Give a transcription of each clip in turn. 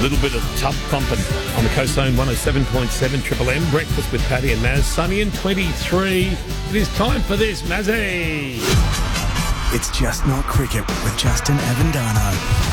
little bit of tough pumping on the Coast Zone 107.7 Triple M. Breakfast with Paddy and Maz. Sunny and 23. It is time for this, Mazzy. It's Just Not Cricket with Justin Avendano.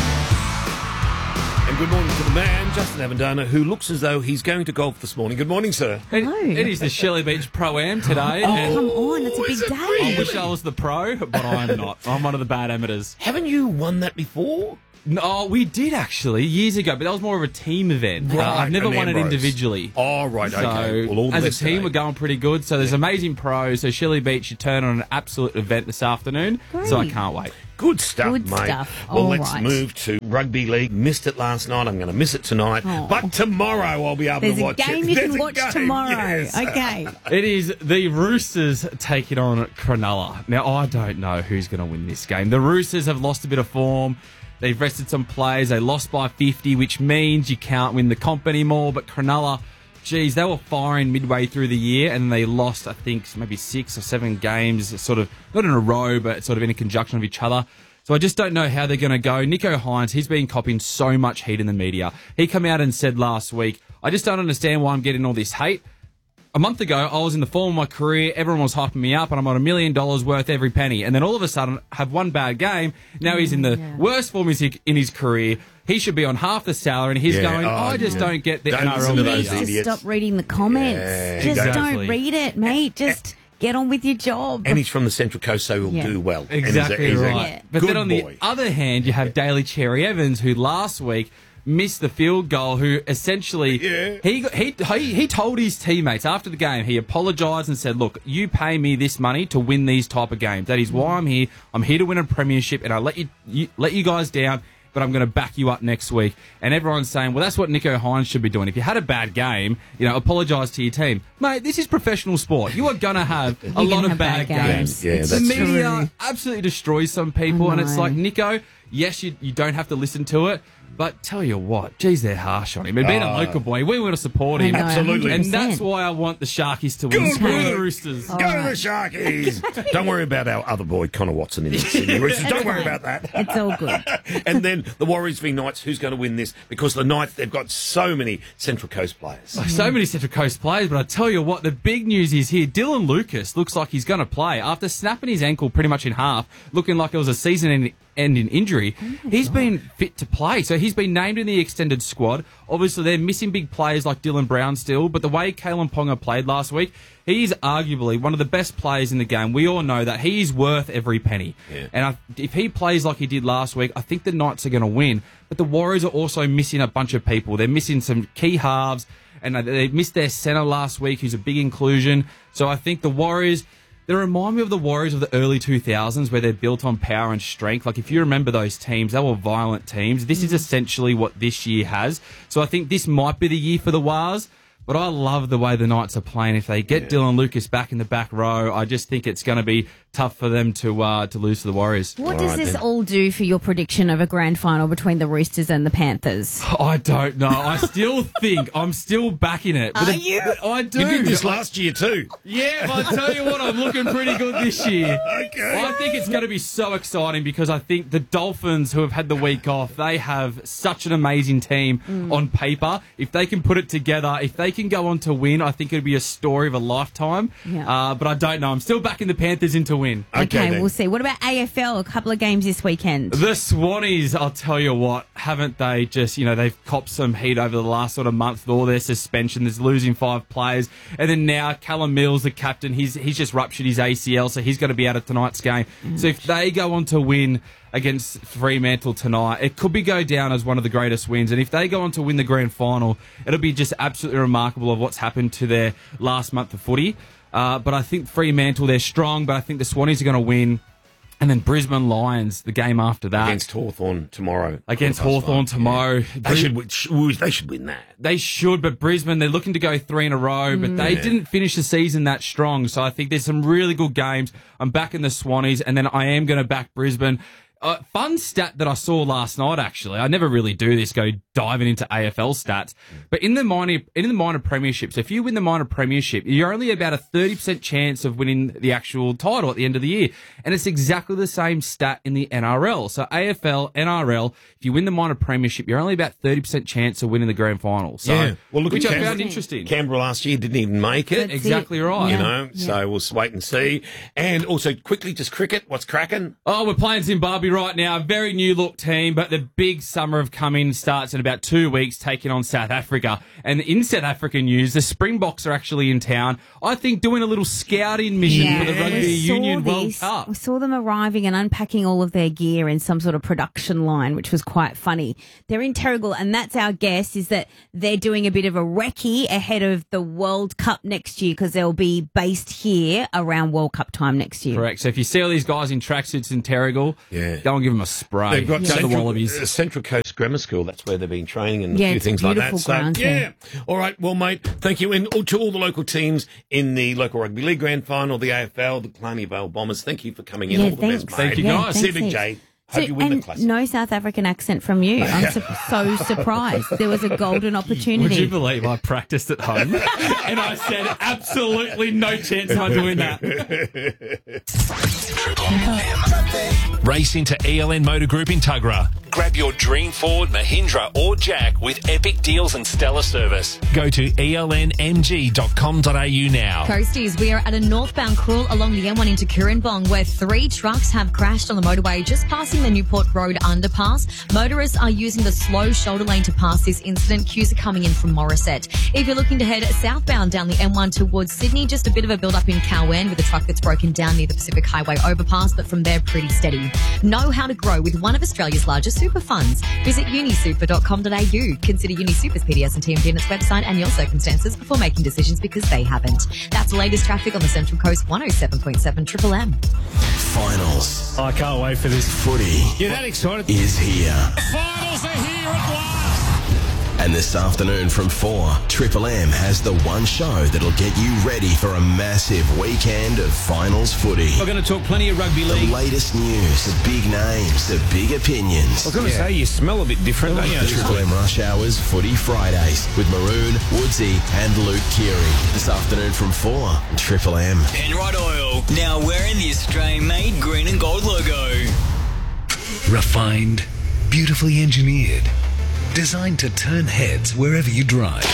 And good morning to the man, Justin Avendano, who looks as though he's going to golf this morning. Good morning, sir. It is the Shelley Beach Pro-Am today. Oh, come on, it's a big day. I wish I was the pro, but I'm not. I'm one of the bad amateurs. Haven't you won that before? No, we did actually, years ago, but that was more of a team event. Right, I've never an won it Ambrose. individually. Oh, right, okay. So, Well, all the as a best team, today. we're going pretty good. So there's amazing pros. So Shelley Beach, you turn on an absolute event this afternoon. Great. So I can't wait. Good stuff, Good mate. stuff. Well, All let's right. move to rugby league. Missed it last night. I'm going to miss it tonight. Oh. But tomorrow I'll be able There's to a watch game it. you There's can a watch game, tomorrow. yes. Okay. It is the Roosters taking on Cronulla. Now, I don't know who's going to win this game. The Roosters have lost a bit of form. They've rested some players. They lost by 50, which means you can't win the comp anymore. But Cronulla, geez, they were firing midway through the year and they lost, I think, maybe 6 or 7 games, sort of, not in a row, but sort of in a conjunction of each other. So I just don't know how they're going to go. Nico Hines, he's been copying so much heat in the media. He came out and said last week, I just don't understand why I'm getting all this hate. A month ago, I was in the form of my career. Everyone was hyping me up, and I'm on $1 million worth every penny. And then all of a sudden, have one bad game. Now he's in the worst form in his career. He should be on half the salary, and he's going, I just don't get the Don't listen NRL to You those need media. to idiots. stop reading the comments. Yeah, Just exactly. don't read it, mate. Just get on with your job. And he's from the Central Coast, so he'll Yeah. do well. And Exactly he's a right. Yeah. But good then on boy. the other hand, you have Daly Cherry Evans, who last week missed the field goal, who essentially he told his teammates after the game, he apologised and said, look, you pay me this money to win these type of games. That is why I'm here. I'm here to win a premiership, and I let you guys down, but I'm going to back you up next week. And everyone's saying, well, that's what Nico Hines should be doing. If you had a bad game, apologise to your team. Mate, this is professional sport. You are going to have a You're lot gonna of have bad bad games. games. Yeah, It's The that's media absolutely destroys some people, and it's know. like, Nico, yes, you don't have to listen to it, but tell you what, geez, they're harsh on him. And being a local boy, we want to support him. I know, Absolutely. 100%. And that's why I want the Sharkies to win. Good Screw work. the Roosters. Go to the Sharkies. Don't worry about our other boy, Connor Watson, in the Sydney Roosters. Don't worry about that. It's all good. And then the Warriors v Knights. Who's going to win this? Because the Knights, they've got so many Central Coast players. So many Central Coast players, but I tell you what, the big news is here. Dylan Lucas looks like he's going to play. After snapping his ankle pretty much in half, looking like it was a season-ending injury, he's been fit to play. So he's been named in the extended squad. Obviously, they're missing big players like Dylan Brown still, but the way Kalen Ponga played last week, he's arguably one of the best players in the game. We all know that. He's worth every penny. Yeah. And if he plays like he did last week, I think the Knights are going to win. But the Warriors are also missing a bunch of people. They're missing some key halves, and they missed their centre last week, who's a big inclusion. So I think the Warriors, they remind me of the Warriors of the early 2000s, where they're built on power and strength. Like, if you remember those teams, they were violent teams. This is essentially what this year has. So I think this might be the year for the Wars. But I love the way the Knights are playing. If they get Dylan Lucas back in the back row, I just think it's going to be tough for them to lose to the Warriors. What All does right, this then. all do for your prediction of a grand final between the Roosters and the Panthers? I don't know. I still think I'm still backing it. But Are you? I do. You did this last year too. Yeah, but I tell you what, I'm looking pretty good this year. Okay. I think it's going to be so exciting because I think the Dolphins, who have had the week off, they have such an amazing team on paper. If they can put it together, if they can go on to win, I think it'll be a story of a lifetime. Yeah. But I don't know. I'm still backing the Panthers in to win. Okay, then. we'll see. What about AFL? A couple of games this weekend. The Swannies, I'll tell you what, haven't they just, they've copped some heat over the last sort of month with all their suspension. There's losing 5 players. And then now Callum Mills, the captain, he's just ruptured his ACL, so he's going to be out of tonight's game. So if they go on to win against Fremantle tonight, it could go down as one of the greatest wins. And if they go on to win the grand final, it'll be just absolutely remarkable of what's happened to their last month of footy. But I think Fremantle, they're strong, but I think the Swannies are going to win. And then Brisbane Lions, the game after that. Against Hawthorn tomorrow. Against Hawthorn tomorrow. They should win that. They should, but Brisbane, they're looking to go 3 in a row, but they didn't finish the season that strong. So I think there's some really good games. I'm backing the Swannies, and then I am going to back Brisbane. Fun stat that I saw last night, actually. I never really do this, go diving into AFL stats. But in the minor premierships, if you win the minor premiership, you're only about a 30% chance of winning the actual title at the end of the year. And it's exactly the same stat in the NRL. So AFL, NRL, if you win the minor premiership, you're only about 30% chance of winning the grand final. So, Yeah. Well, look which at I found interesting. Canberra last year didn't even make it. That's Exactly it. right. You Yeah. know, so we'll wait and see. And also, quickly, just cricket. What's cracking? Oh, we're playing Zimbabwe right now. A very new look team, but the big summer of coming starts in about 2 weeks, taking on South Africa. And in South African news, the Springboks are actually in town. I think doing a little scouting mission for the Rugby We saw Union World this. Cup. We saw them arriving and unpacking all of their gear in some sort of production line, which was quite funny. They're in Terrigal, and that's our guess, is that they're doing a bit of a recce ahead of the World Cup next year because they'll be based here around World Cup time next year. Correct. So if you see all these guys in tracksuits in Terrigal, go and give them a spray. They've got Go to the Central, Wallabies. Central Coast Grammar School. That's where they've been training and Yeah, a few it's things like that. beautiful ground yeah. there. All right. Well, mate, thank you. And to all the local teams in the local rugby league grand final, the AFL, the Killarney Vale Bombers, thank you for coming in. Yeah, all the thanks. best, mate. Thank you, guys. See you, thanks Big heaps. J. Hope you win the and classic. no South African accent from you. I'm so surprised. There was a golden Would you opportunity. believe I practiced at home? And I said absolutely no chance of doing that. Race into ELN Motor Group in Tuggerah. Grab your dream Ford, Mahindra or Jack with epic deals and stellar service. Go to elnmg.com.au now. Coasties, we are at a northbound crawl along the M1 into Cooranbong where 3 trucks have crashed on the motorway just passing the Newport Road underpass. Motorists are using the slow shoulder lane to pass this incident. Queues are coming in from Morisset. If you're looking to head southbound down the M1 towards Sydney, just a bit of a build-up in Cowan with a truck that's broken down near the Pacific Highway overpass, but from there pretty steady. Know how to grow with one of Australia's largest super funds. Visit unisuper.com.au. Consider UniSuper's PDS and TMD in its website and your circumstances before making decisions because they haven't. That's the latest traffic on the Central Coast 107.7 Triple M. Finals. I can't wait for this. Footy You're that excited? is here. Finals are here at last. And this afternoon from 4, Triple M has the one show that'll get you ready for a massive weekend of finals footy. We're going to talk plenty of rugby The league. latest news, the big names, the big opinions. I was going to say, you smell a bit different, don't you? The Triple M Rush Hours Footy Fridays with Maroon, Woodsy and Luke Keary. This afternoon from 4, Triple M. Penrite Oil, now wearing the Australian-made green and gold logo. Refined, beautifully engineered, designed to turn heads wherever you drive.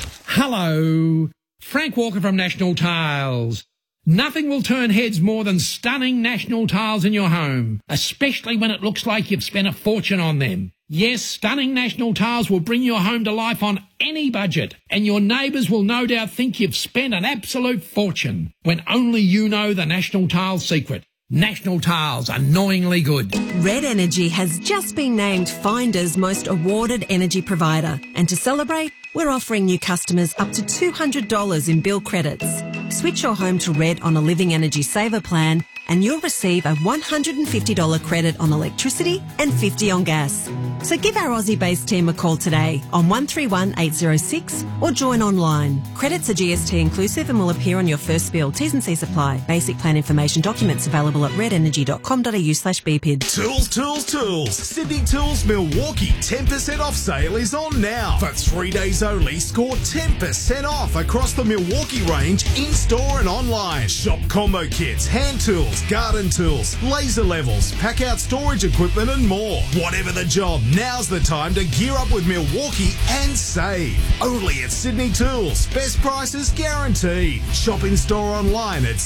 Hello, Frank Walker from National Tiles. Nothing will turn heads more than stunning National Tiles in your home, especially when it looks like you've spent a fortune on them. Yes, stunning National Tiles will bring your home to life on any budget, and your neighbours will no doubt think you've spent an absolute fortune, when only you know the National Tiles secret. National Tiles, annoyingly good. Red Energy has just been named Finder's most awarded energy provider. And to celebrate, we're offering new customers up to $200 in bill credits. Switch your home to Red on a Living Energy Saver plan and you'll receive a $150 credit on electricity and $50 on gas. So give our Aussie-based team a call today on 131 806 or join online. Credits are GST inclusive and will appear on your first bill. T's and C's apply. Basic plan information documents available at redenergy.com.au/BPID. Tools. Sydney Tools Milwaukee 10% off sale is on now. For 3 days only, score 10% off across the Milwaukee range in-store and online. Shop combo kits, hand tools, garden tools, laser levels, pack-out storage equipment and more. Whatever the job, now's the time to gear up with Milwaukee and save. Only at Sydney Tools. Best prices guaranteed. Shop in-store online at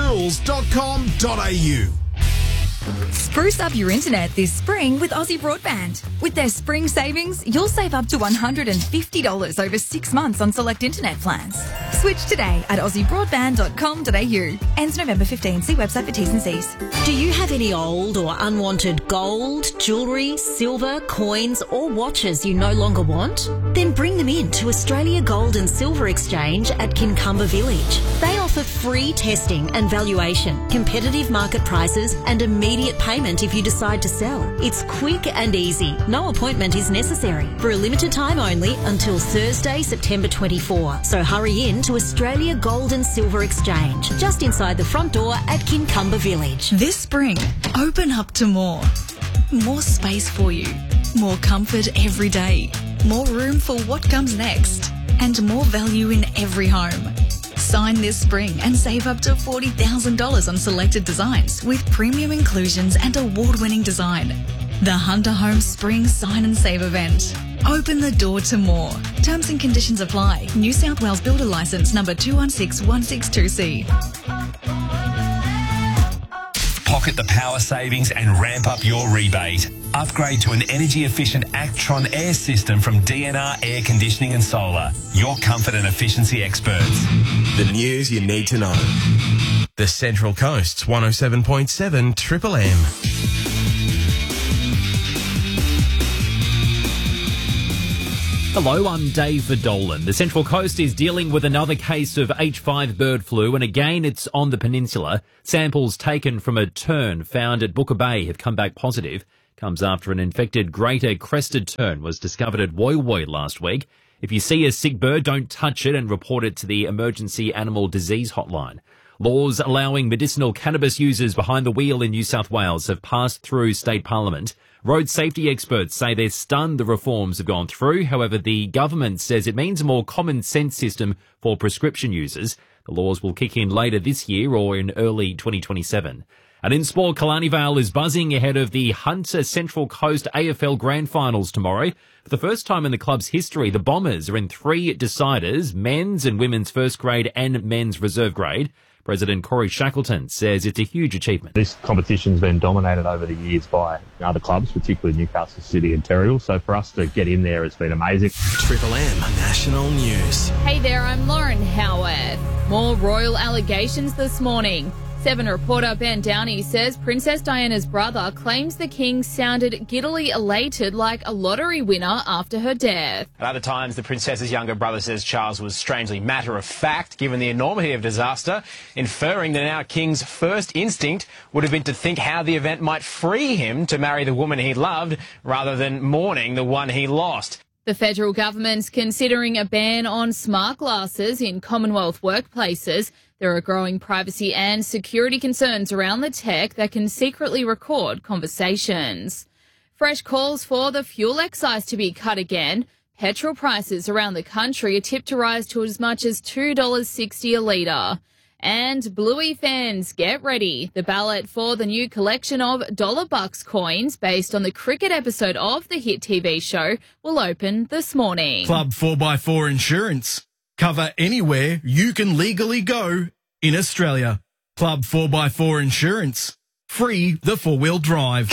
sydneytools.com.au. Spruce up your internet this spring with Aussie Broadband. With their spring savings, you'll save up to $150 over 6 months on select internet plans. Switch today at aussiebroadband.com.au. Ends November 15. See website for T's and C's. Do you have any old or unwanted gold, jewellery, silver, coins or watches you no longer want? Then bring them in to Australia Gold and Silver Exchange at Kincumber Village. They offer free testing and valuation, competitive market prices and immediate payment if you decide to sell. It's quick and easy. No appointment is necessary. For a limited time only until Thursday, September 24. So hurry in to Australia Gold and Silver Exchange, just inside the front door at Kincumber Village. This spring, open up to more. more space for you, more comfort every day, more room for what comes next, and more value in every home. Sign this spring and save up to $40,000 on selected designs with premium inclusions and award-winning design. The Hunter Home Spring Sign and Save event. Open the door to more. Terms and conditions apply. New South Wales Builder Licence number 216162C. Pocket the power savings and ramp up your rebate. Upgrade to an energy-efficient Actron air system from DNR Air Conditioning and Solar. Your comfort and efficiency experts. The news you need to know. The Central Coast's 107.7 Triple M. Hello, I'm Dave Verdolan. The Central Coast is dealing with another case of H5 bird flu, and again it's on the peninsula. Samples taken from a tern found at Booker Bay have come back positive. Comes after an infected greater crested tern was discovered at Woy Woy last week. If you see a sick bird, don't touch it and report it to the Emergency Animal Disease Hotline. Laws allowing medicinal cannabis users behind the wheel in New South Wales have passed through state parliament. Road safety experts say they're stunned the reforms have gone through. However, the government says it means a more common sense system for prescription users. The laws will kick in later this year or in early 2027. And in sport, Killarney Vale is buzzing ahead of the Hunter Central Coast AFL Grand Finals tomorrow. For the first time in the club's history, the Bombers are in 3 deciders, men's and women's first grade and men's reserve grade. President Corey Shackleton says it's a huge achievement. This competition's been dominated over the years by other clubs, particularly Newcastle City and Terrigal. So for us to get in there, it's been amazing. Triple M National News. Hey there, I'm Lauren Howard. More royal allegations this morning. 7 reporter Ben Downey says Princess Diana's brother claims the king sounded giddily elated like a lottery winner after her death. At other times, the princess's younger brother says Charles was strangely matter-of-fact, given the enormity of disaster, inferring that our king's first instinct would have been to think how the event might free him to marry the woman he loved, rather than mourning the one he lost. The federal government's considering a ban on smart glasses in Commonwealth workplaces. There are growing privacy and security concerns around the tech that can secretly record conversations. Fresh calls for the fuel excise to be cut again. Petrol prices around the country are tipped to rise to as much as $2.60 a litre. And Bluey fans, get ready. The ballot for the new collection of $1 coins based on the cricket episode of the hit TV show will open this morning. Club 4x4 Insurance. Cover anywhere you can legally go in Australia. Club 4x4 Insurance. Free the 4-wheel drive.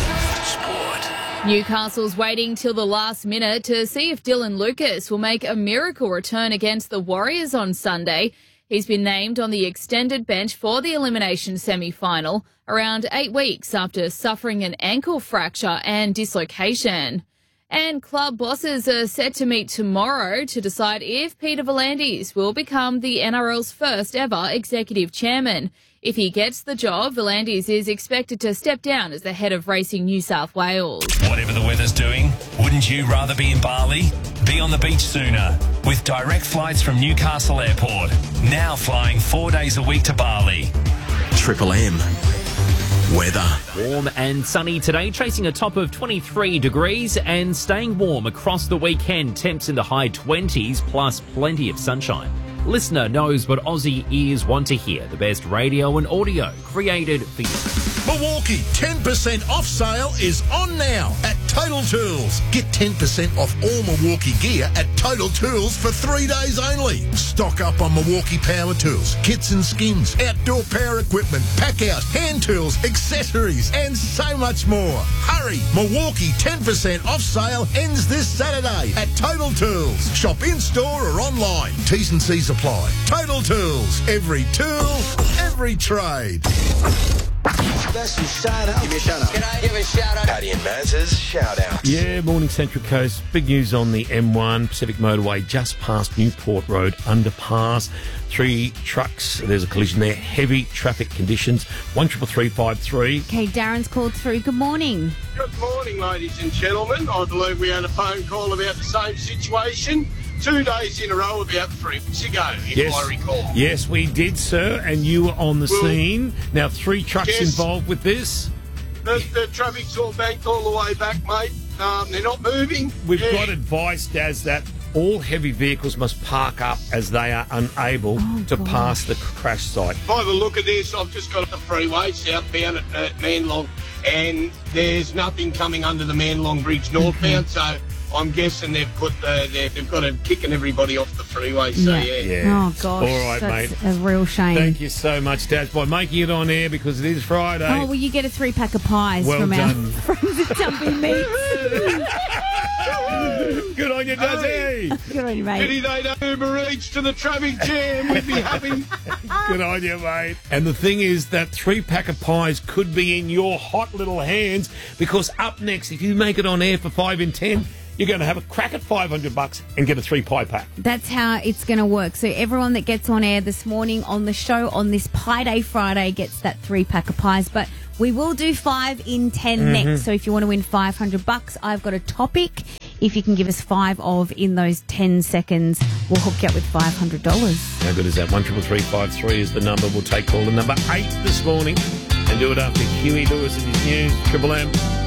Newcastle's waiting till the last minute to see if Dylan Lucas will make a miracle return against the Warriors on Sunday. He's been named on the extended bench for the elimination semi-final around 8 weeks after suffering an ankle fracture and dislocation. And club bosses are set to meet tomorrow to decide if Peter V'landys will become the NRL's first ever executive chairman. If he gets the job, V'landys is expected to step down as the head of Racing New South Wales. Whatever the weather's doing, wouldn't you rather be in Bali? Be on the beach sooner with direct flights from Newcastle Airport. Now flying 4 days a week to Bali. Triple M. Weather. Warm and sunny today, chasing a top of 23 degrees and staying warm across the weekend. Temps in the high 20s plus plenty of sunshine. Listener knows what Aussie ears want to hear. The best radio and audio created for you. Milwaukee 10% off sale is on now at Total Tools. Get 10% off all Milwaukee gear at Total Tools for 3 days only. Stock up on Milwaukee power tools, kits and skins, outdoor power equipment, pack out, hand tools, accessories, and so much more. Hurry! Milwaukee 10% off sale ends this Saturday at Total Tools. Shop in-store or online. T's and C's apply. Total Tools. Every tool, every trade. Special shout out. Give me a shout out. Can I give a shout out? Paddy and Maz's shout out. Yeah, morning Central Coast. Big news on the M1 Pacific Motorway just past Newport Road underpass. 3 trucks. There's a collision there. Heavy traffic conditions. 133353. Okay, Darren's called through. Good morning. Good morning, ladies and gentlemen. I believe we had a phone call about the same situation 2 days in a row about 3 weeks ago, if I recall. Yes, we did, sir, and you were on the scene. Now, 3 trucks involved with this? The traffic's all banked all the way back, mate. They're not moving. We've got advice, Daz, that all heavy vehicles must park up as they are unable to pass the crash site. If I have a look at this, I've just got the freeway southbound at Manlong, and there's nothing coming under the Manlong Bridge northbound, so I'm guessing they've got to kicking everybody off the freeway. So yeah. Oh gosh. All right, that's mate. a real shame. Thank you so much, Daz, by making it on air because it is Friday. Oh, well, you get a 3-pack of pies Well from done. our friends at Jumpy Meats. Good on you, Dazzy. Good on you, mate. Pity they don't Uber Eats to the traffic jam. We'd be happy. Good on you, mate. And the thing is that 3-pack of pies could be in your hot little hands because up next, if you make it on air for 5 in 10, you're going to have a crack at $500 and get a 3-pie pack. That's how it's going to work. So everyone that gets on air this morning on the show on this Pie Day Friday gets that 3-pack of pies. But we will do 5 in 10 next. So if you want to win $500, I've got a topic. If you can give us 5 of in those 10 seconds, we'll hook you up with $500. How good is that? 13353 is the number. We'll take caller number 8 this morning and do it after Huey Lewis and his news. Triple M.